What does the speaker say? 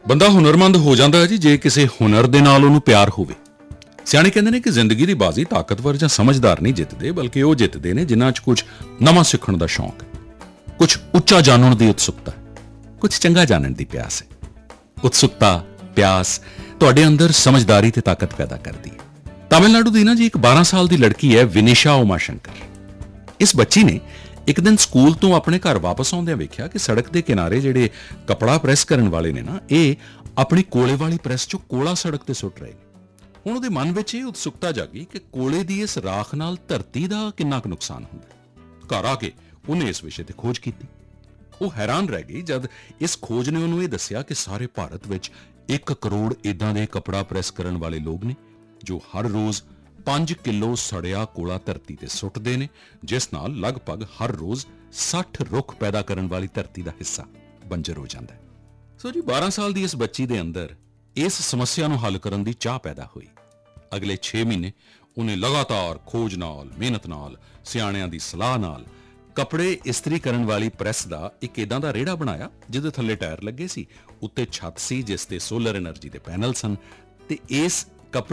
ਬੰਦਾ ਹੁਨਰਮੰਦ ਹੋ ਜਾਂਦਾ ਹੈ ਜੀ ਜੇ ਕਿਸੇ ਹੁਨਰ ਦੇ ਨਾਲ ਉਹਨੂੰ ਪਿਆਰ ਹੋਵੇ। ਸਿਆਣੇ ਕਹਿੰਦੇ ਨੇ ਕਿ ਜ਼ਿੰਦਗੀ ਦੀ ਬਾਜ਼ੀ ਤਾਕਤਵਰ ਜਾਂ ਸਮਝਦਾਰ ਨਹੀਂ ਜਿੱਤਦੇ, ਬਲਕਿ ਉਹ ਜਿੱਤਦੇ ਨੇ ਜਿਨ੍ਹਾਂ 'ਚ ਕੁਝ ਨਵਾਂ ਸਿੱਖਣ ਦਾ ਸ਼ੌਂਕ ਹੈ, ਕੁਝ ਉੱਚਾ ਜਾਣਨ ਦੀ ਉਤਸੁਕਤਾ, ਕੁਝ ਚੰਗਾ ਜਾਣਨ ਦੀ ਪਿਆਸ ਹੈ। ਉਤਸੁਕਤਾ, ਪਿਆਸ ਤੁਹਾਡੇ ਅੰਦਰ ਸਮਝਦਾਰੀ ਤੇ ਤਾਕਤ ਪੈਦਾ ਕਰਦੀ ਹੈ। ਤਾਮਿਲਨਾਡੂ ਦੀ ਨਾ ਜੀ ਇੱਕ 12 ਸਾਲ ਦੀ ਲੜਕੀ ਹੈ ਵਿਨਿਸ਼ਾ ਉਮਾ ਸ਼ੰਕਰ। ਇਸ ਬੱਚੀ ਨੇ ਇੱਕ ਦਿਨ ਸਕੂਲ ਤੋਂ ਆਪਣੇ ਘਰ ਵਾਪਸ ਆਉਂਦਿਆਂ ਵੇਖਿਆ ਕਿ ਸੜਕ ਦੇ ਕਿਨਾਰੇ ਜਿਹੜੇ ਕਪੜਾ ਪ੍ਰੈਸ ਕਰਨ ਵਾਲੇ ਨੇ ਨਾ, ਇਹ ਆਪਣੀ ਕੋਲੇ ਵਾਲੀ ਪ੍ਰੈਸ 'ਚੋਂ ਕੋਲਾ ਸੜਕ ਤੇ ਸੁੱਟ ਰਹੇ ਨੇ। ਹੁਣ ਉਹਦੇ ਮਨ ਵਿੱਚ ਇਹ ਉਤਸੁਕਤਾ ਜਾਗੀ ਕਿ ਕੋਲੇ ਦੀ ਇਸ ਰਾਖ ਨਾਲ ਧਰਤੀ ਦਾ ਕਿੰਨਾ ਕੁ ਨੁਕਸਾਨ ਹੁੰਦਾ। ਘਰ ਆ ਕੇ ਉਹਨੇ ਇਸ ਵਿਸ਼ੇ ਤੇ ਖੋਜ ਕੀਤੀ। ਉਹ ਹੈਰਾਨ ਰਹਿ ਗਈ ਜਦ ਇਸ ਖੋਜ ਨੇ ਉਹਨੂੰ ਇਹ ਦੱਸਿਆ ਕਿ ਸਾਰੇ ਭਾਰਤ ਵਿੱਚ 1 ਕਰੋੜ ਇਦਾਂ ਦੇ ਕਪੜਾ ਪ੍ਰੈਸ ਕਰਨ ਵਾਲੇ ਲੋਕ ਨੇ ਜੋ ਹਰ ਰੋਜ਼ 5 ਕਿਲੋ ਸੜਿਆ ਕੋਲਾ ਧਰਤੀ ਤੇ ਸੁੱਟਦੇ ਨੇ, ਜਿਸ ਨਾਲ ਲਗਭਗ ਹਰ ਰੋਜ਼ 60 ਰੁੱਖ ਪੈਦਾ ਕਰਨ ਵਾਲੀ ਧਰਤੀ ਦਾ ਹਿੱਸਾ ਬੰਜਰ ਹੋ ਜਾਂਦਾ ਹੈ। ਸੋ ਜੀ 12 ਸਾਲ ਦੀ ਇਸ ਬੱਚੀ ਦੇ ਅੰਦਰ ਇਸ ਸਮੱਸਿਆ ਨੂੰ ਹੱਲ ਕਰਨ ਦੀ ਚਾਹ ਪੈਦਾ ਹੋਈ। ਅਗਲੇ 6 ਮਹੀਨੇ ਉਹਨੇ ਲਗਾਤਾਰ ਖੋਜ ਨਾਲ, ਮਿਹਨਤ ਨਾਲ, ਸਿਆਣਿਆਂ ਦੀ ਸਲਾਹ ਨਾਲ ਕੱਪੜੇ ਇਸਤਰੀ ਕਰਨ ਵਾਲੀ ਪ੍ਰੈਸ ਦਾ ਇੱਕ ਇਦਾਂ ਦਾ ਰੇੜਾ ਬਣਾਇਆ ਜਿਹਦੇ ਥੱਲੇ ਟਾਇਰ ਲੱਗੇ ਸੀ, ਉੱਤੇ ਛੱਤ ਸੀ ਜਿਸ ਤੇ ਸੋਲਰ એનર્ਜੀ ਦੇ ਪੈਨਲ ਸਨ, ਤੇ ਇਸ